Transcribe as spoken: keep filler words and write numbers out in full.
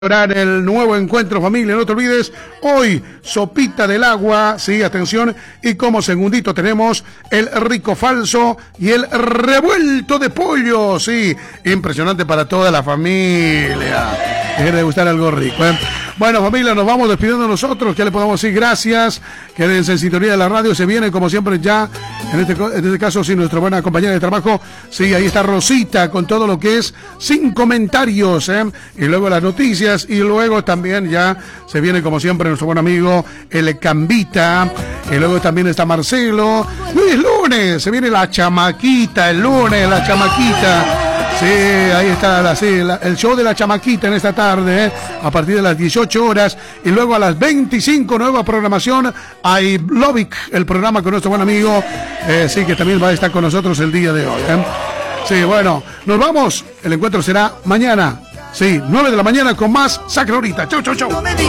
El nuevo encuentro, familia, no te olvides, hoy sopita del agua, sí, atención, y como segundito tenemos el rico falso y el revuelto de pollo, sí, impresionante para toda la familia, deje de gustar algo rico, ¿eh? Bueno, familia, nos vamos despidiendo nosotros, que le podemos decir gracias, quédense en sintonía de la radio, se viene como siempre ya, en este, en este caso, sí, nuestra buena compañera de trabajo, sí, ahí está Rosita con todo lo que es sin comentarios, ¿eh? Y luego las noticias, y luego también ya se viene como siempre nuestro buen amigo el Cambita, y luego también está Marcelo, Luis Lunes, se viene la chamaquita, el lunes, la chamaquita. Sí, ahí está la, sí, la, el show de la chamaquita en esta tarde, ¿eh? A partir de las dieciocho horas, y luego a las veinticinco, nueva programación, hay Lovic, el programa con nuestro buen amigo, eh, sí, que también va a estar con nosotros el día de hoy, ¿eh? Sí, bueno, nos vamos, el encuentro será mañana, sí, nueve de la mañana con más Sacra Ahorita. Chau, chau, chau.